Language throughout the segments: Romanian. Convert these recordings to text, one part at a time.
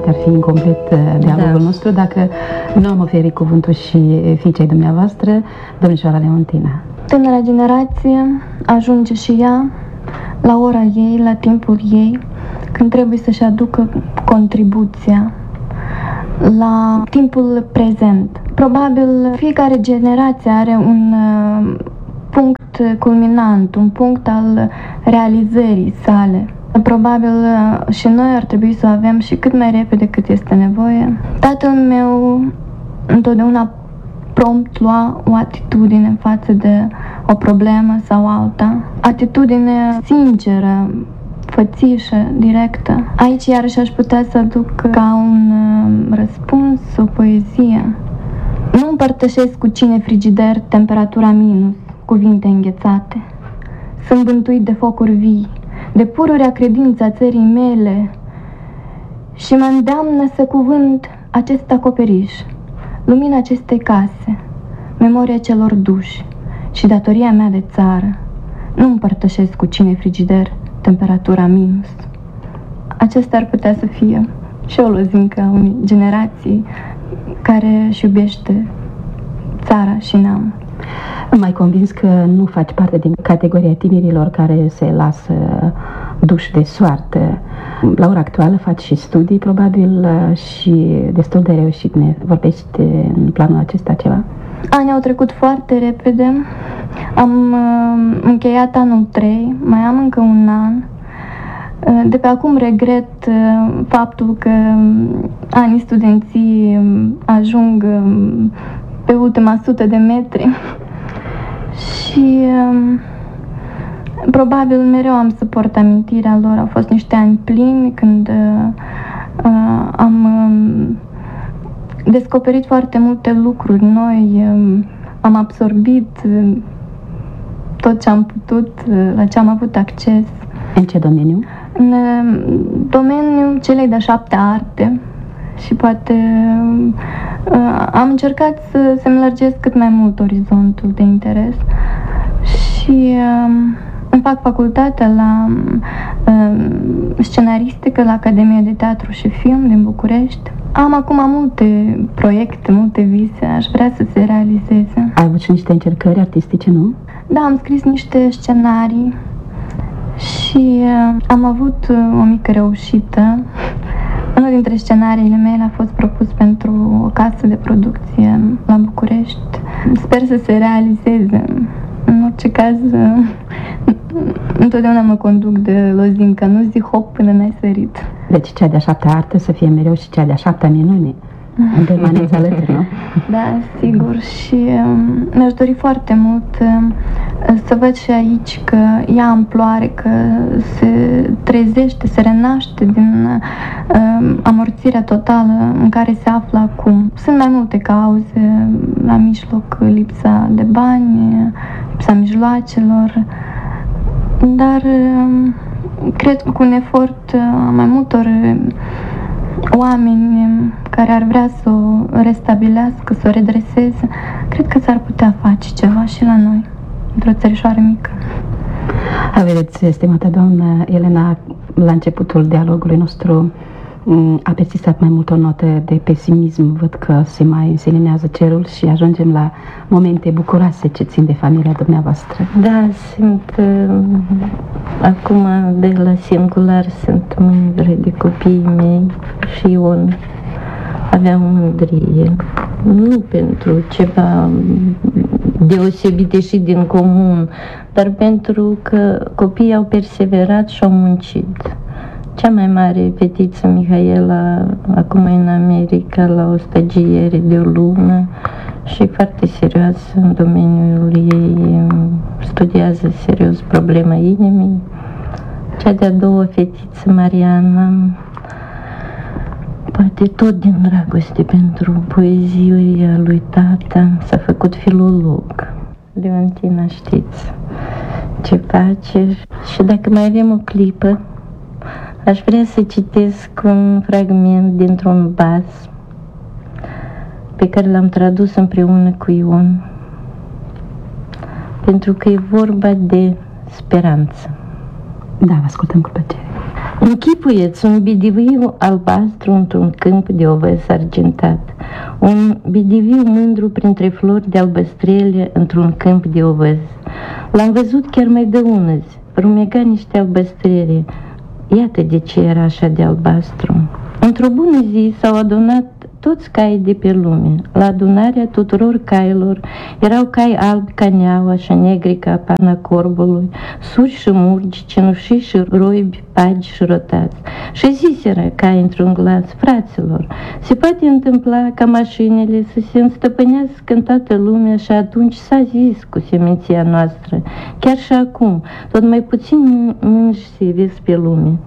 poate ar fi incomplet dialogul nostru dacă nu am oferit cuvântul și fiicei dumneavoastră, domnișoara Leontina. Tânăra generație ajunge și ea la ora ei, la timpul ei, când trebuie să-și aducă contribuția la timpul prezent. Probabil fiecare generație are un punct culminant, un punct al realizării sale. Probabil și noi ar trebui să o avem și cât mai repede cât este nevoie. Tatăl meu întotdeauna prompt lua o atitudine față de o problemă sau alta. Atitudine sinceră, fățișă, directă. Aici iarăși aș putea să aduc ca un răspuns o poezie. Nu împărtășesc cu cine frigider temperatura minus, cuvinte înghețate. Sunt bântuit de focuri vii, de pururea credința țării mele și mă îndeamnă să cuvânt acest acoperiș, lumina acestei case, memoria celor duși și datoria mea de țară. Nu împărtășesc cu cine frigider temperatura minus. Acesta ar putea să fie și o lozincă a unei generații care își iubește țara și neamul. M-ai convins că nu faci parte din categoria tinerilor care se lasă duși de soartă. La ora actuală faci și studii, probabil, și destul de reușit. Ne vorbești în planul acesta ceva? Anii au trecut foarte repede. Am încheiat anul 3, mai am încă un an. De pe acum regret faptul că anii studenții ajung pe ultima 100 de metri și probabil mereu am să port amintirea lor. Au fost niște ani plini când am descoperit foarte multe lucruri noi, am absorbit tot ce am putut, la ce am avut acces. În ce domeniu? În domeniul celei de-a 7-a arte și poate am încercat să-mi lărgesc cât mai mult orizontul de interes și îmi fac facultatea la scenaristică la Academia de Teatru și Film din București. Am acum multe proiecte, multe vise, aș vrea să se realizeze. Ai avut și niște încercări artistice, nu? Da, am scris niște scenarii și am avut o mică reușită. Unul dintre scenariile mele a fost propus pentru o casă de producție la București. Sper să se realizeze. În orice caz, întotdeauna mă conduc de lozincă, nu zic hop până n-ai sărit. Deci cea de-a 7-a artă să fie mereu și cea de-a 7-a minune. În permanență alături, nu? Da, sigur. Și mi-aș dori foarte mult să văd și aici că ia amploare, că se trezește, se renaște din amorțirea totală în care se află acum. Sunt mai multe cauze la mijloc, lipsa de bani, lipsa mijloacelor, dar cred că cu un efort a mai multor oameni care ar vrea să o restabilească, să o redreseze, cred că s-ar putea face ceva și la noi, într-o țărișoară mică. Vedeți, stimată doamnă Elena, la începutul dialogului nostru a persistat mai mult o notă de pesimism. Văd că se mai înselinează cerul și ajungem la momente bucuroase ce țin de familia dumneavoastră. Da, sunt acum de la singular, sunt mândră de copiii mei și Ion avea mândrie. Nu pentru ceva deosebit ieșit din comun, dar pentru că copiii au perseverat și au muncit. Cea mai mare fetiță, Mihaela, acum e în America la o stagiere de o lună și foarte serioasă în domeniul ei, studiază serios problema inimii. Cea de-a doua fetiță, Mariana, poate tot din dragoste pentru poezia lui tata, s-a făcut filolog. Leontina, știți ce face. Și dacă mai avem o clipă, aș vrea să citesc un fragment dintr-un bas pe care l-am tradus împreună cu Ion, pentru că e vorba de speranță. Da, vă ascultăm cu plăcere. Închipuieți un bidiviu albastru într-un câmp de ovăz argintat, un bidiviu mândru printre flori de albăstrele într-un câmp de ovăz. L-am văzut chiar mai de unăzi, rumega niște albăstrele. Iată de ce era așa de albastru. Într-o bună zi s-au adunat toți caii de pe lume. La adunarea tuturor cailor erau cai albi ca neaua și negri ca pana corbului, suri și murgi, cenușii și roibi, pagi și rotați. Și ziseră cai într-un glas: fraților, se poate întâmpla ca mașinile să se înstăpânească în toată lumea și atunci s-a zis cu seminția noastră. Chiar și acum, tot mai puțin mânși se vezi pe lume.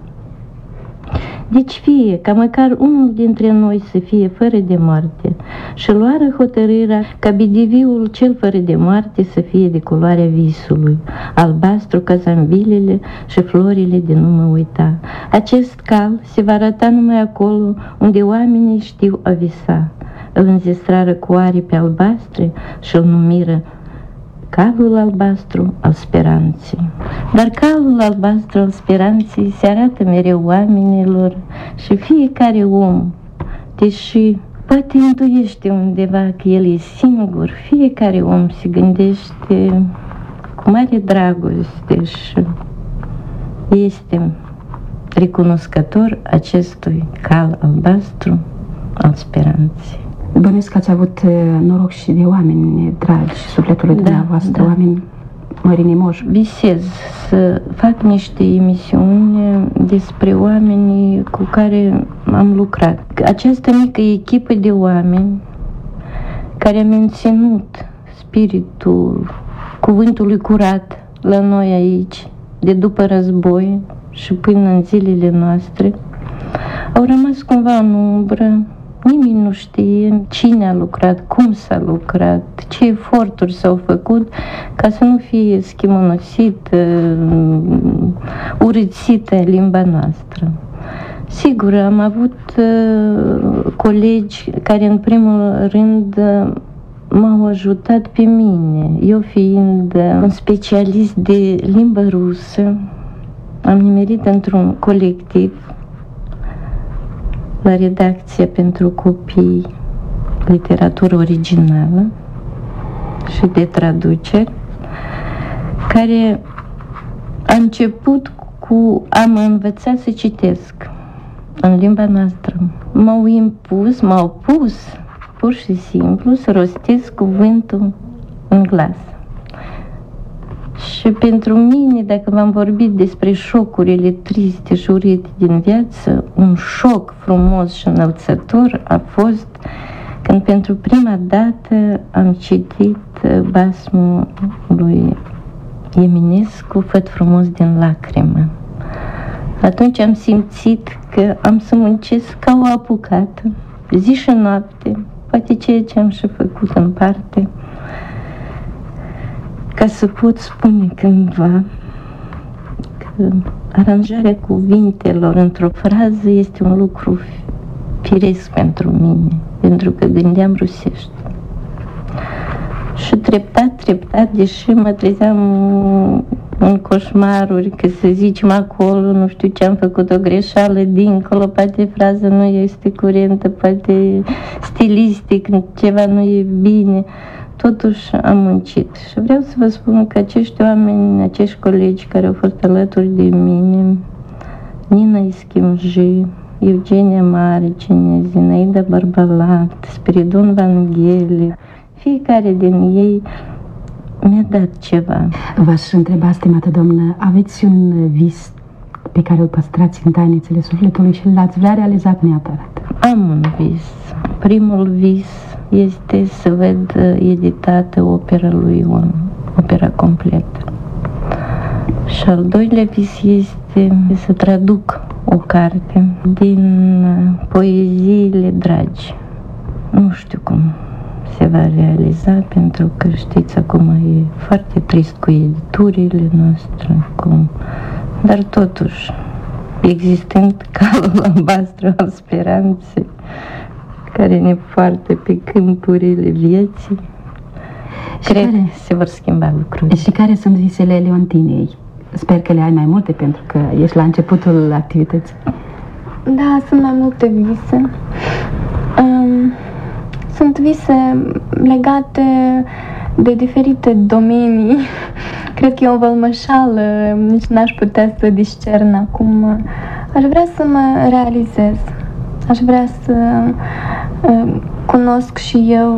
Deci fie ca măcar unul dintre noi să fie fără de moarte. Și luară hotărârea ca bidiviul cel fără de moarte să fie de culoarea visului, albastru ca zambilele și florile de nu mă uita. Acest cal se va arăta numai acolo unde oamenii știu a visa. Îl înzestrară cu aripi albastre și îl numiră calul albastru al speranței. Dar calul albastru al speranței se arată mereu oamenilor și fiecare om, deși poate intuiește undeva că el e singur, fiecare om se gândește cu mare dragoste și este recunoscător acestui cal albastru al speranței. Bănuiesc că ați avut noroc și de oameni dragi sufletului dumneavoastră, oameni mărinimoși. Visez să fac niște emisiuni despre oamenii cu care am lucrat. Această mică echipă de oameni care a menținut spiritul cuvântului curat la noi aici, de după război și până în zilele noastre, au rămas cumva în umbră. Nimeni nu știe cine a lucrat, cum s-a lucrat, ce eforturi s-au făcut ca să nu fie schimonosită, urâțită limba noastră. Sigur, am avut colegi care în primul rând m-au ajutat pe mine. Eu fiind un specialist de limbă rusă, am nimerit într-un colectiv la redacție pentru copii, literatură originală și de traduceri, care a început cu a mă învăța să citesc în limba noastră. M-au pus pur și simplu să rostesc cuvântul în glas. Și pentru mine, dacă v-am vorbit despre șocurile triste și urâte din viață, un șoc frumos și înălțător a fost când pentru prima dată am citit basmul lui Eminescu, Făt frumos din lacrimă. Atunci am simțit că am să muncesc ca o apucată, zi și noapte, poate ceea ce am și făcut în parte, ca să pot spune cândva că aranjarea cuvintelor într-o frază este un lucru firesc pentru mine, pentru că gândeam rusește. Și treptat, deși mă trezeam în coșmaruri, că să zicem acolo, nu știu ce am făcut, o greșeală dincolo, poate fraza nu este curentă, poate stilistic, ceva nu e bine. Totuși am muncit și vreau să vă spun că acești oameni, acești colegi care au fost alături de mine, Nina Ischimji, Eugenia Marcine, Zinaida Barbalat, Spiridon Vangheli, fiecare din ei mi-a dat ceva. V-aș întreba, stimată doamnă, aveți un vis pe care îl păstrați în tainițele sufletului și l-ați vrea realizat neapărat? Am un vis. Primul vis este să văd editată opera lui Ion, opera completă. Și al doilea vis este să traduc o carte din poeziile dragi. Nu știu cum se va realiza, pentru că știți, acum e foarte trist cu editurile noastre, dar totuși, existând calul albastru al speranței, care ne poartă pe câmpurile vieții, cred că se vor schimba lucrurile. Și care sunt visele Leontinei? sper că le ai mai multe pentru că ești la începutul activității. Da, sunt mai multe vise. Sunt vise legate de diferite domenii. Cred că e o vălmășală, nici n-aș putea să discern acum. Aș vrea să mă realizez. Aș vrea să cunosc și eu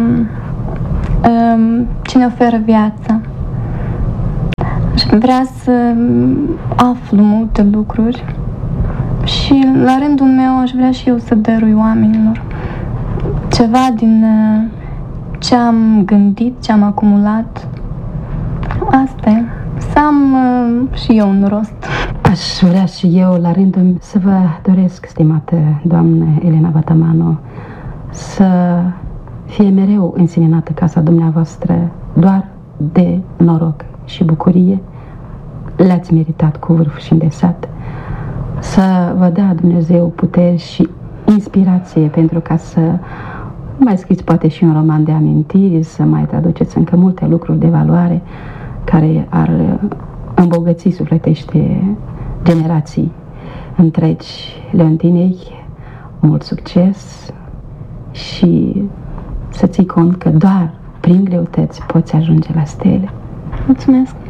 cine oferă viața. Aș vrea să aflu multe lucruri și la rândul meu aș vrea și eu să dărui oamenilor ceva din ce am gândit, ce am acumulat. Asta e. Să am și eu un rost. Aș vrea și eu, la rândul meu, să vă doresc, stimată doamnă Elena Vatamano, să fie mereu înseninată casa dumneavoastră doar de noroc și bucurie. Le-ați meritat cu vârf și îndesat. Să vă dea Dumnezeu puteri și inspirație pentru ca să mai scriți poate și un roman de amintiri, să mai traduceți încă multe lucruri de valoare care ar îmbogăți sufletește generații întregi leontinei. Mult succes și să ții cont că doar prin greutăți poți ajunge la stele. Mulțumesc!